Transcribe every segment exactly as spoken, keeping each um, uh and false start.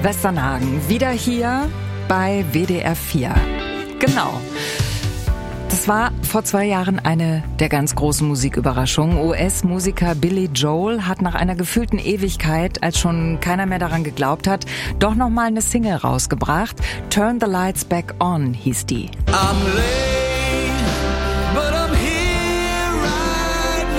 Westernhagen, wieder hier bei W D R vier. Genau. Das war vor zwei Jahren eine der ganz großen Musiküberraschungen. U S-Musiker Billy Joel hat nach einer gefühlten Ewigkeit, als schon keiner mehr daran geglaubt hat, doch nochmal eine Single rausgebracht. Turn the Lights Back On hieß die. I'm late, but I'm here right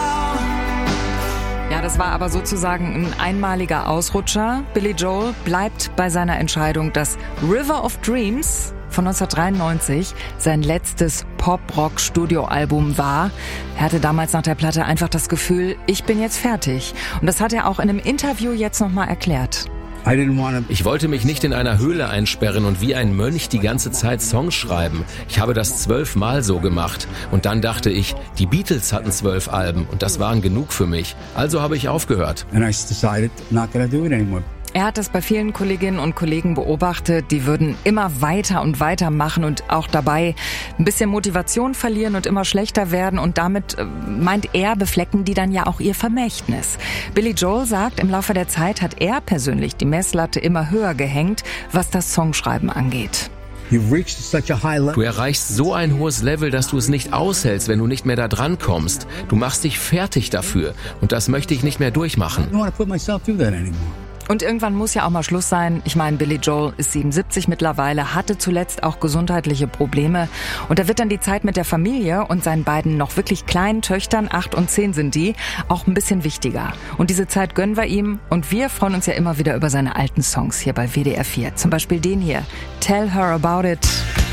now. Ja, das war aber sozusagen ein einmaliger Ausrutscher. Billy Joel bleibt bei seiner Entscheidung, dass River of Dreams von neunzehnhundertdreiundneunzig sein letztes Pop-Rock-Studioalbum war. Er hatte damals nach der Platte einfach das Gefühl, ich bin jetzt fertig. Und das hat er auch in einem Interview jetzt nochmal erklärt. Ich wollte mich nicht in einer Höhle einsperren und wie ein Mönch die ganze Zeit Songs schreiben. Ich habe das zwölfmal so gemacht. Und dann dachte ich, die Beatles hatten zwölf Alben und das waren genug für mich. Also habe ich aufgehört. And I decided not gonna do it anymore. Er hat das bei vielen Kolleginnen und Kollegen beobachtet, die würden immer weiter und weiter machen und auch dabei ein bisschen Motivation verlieren und immer schlechter werden und damit, meint er, beflecken die dann ja auch ihr Vermächtnis. Billy Joel sagt, im Laufe der Zeit hat er persönlich die Messlatte immer höher gehängt, was das Songschreiben angeht. Du erreichst so ein hohes Level, dass du es nicht aushältst, wenn du nicht mehr da dran kommst. Du machst dich fertig dafür und das möchte ich nicht mehr durchmachen. Und irgendwann muss ja auch mal Schluss sein. Ich meine, Billy Joel ist siebenundsiebzig mittlerweile, hatte zuletzt auch gesundheitliche Probleme. Und da wird dann die Zeit mit der Familie und seinen beiden noch wirklich kleinen Töchtern, acht und zehn sind die, auch ein bisschen wichtiger. Und diese Zeit gönnen wir ihm. Und wir freuen uns ja immer wieder über seine alten Songs hier bei W D R vier. Zum Beispiel den hier, Tell Her About It.